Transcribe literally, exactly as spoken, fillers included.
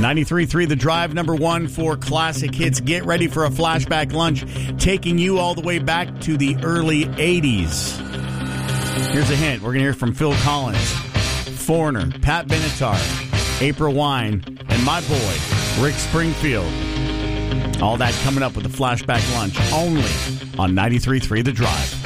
ninety-three point three The Drive, number one for classic hits. Get ready for a flashback lunch, taking you all the way back to the early eighties. Here's a hint. We're going to hear from Phil Collins, Foreigner, Pat Benatar, April Wine, and my boy, Rick Springfield. All that coming up with a flashback lunch only on ninety-three point three The Drive.